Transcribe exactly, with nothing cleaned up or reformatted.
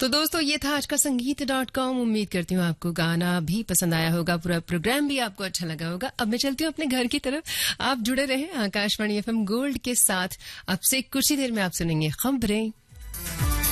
तो दोस्तों ये था आज का संगीत डॉट कॉम। उम्मीद करती हूँ आपको गाना भी पसंद आया होगा, पूरा प्रोग्राम भी आपको अच्छा लगा होगा। अब मैं चलती हूँ अपने घर की तरफ। आप जुड़े रहें आकाशवाणी एफएम गोल्ड के साथ। अब से कुछ ही देर में आप सुनेंगे खबरें।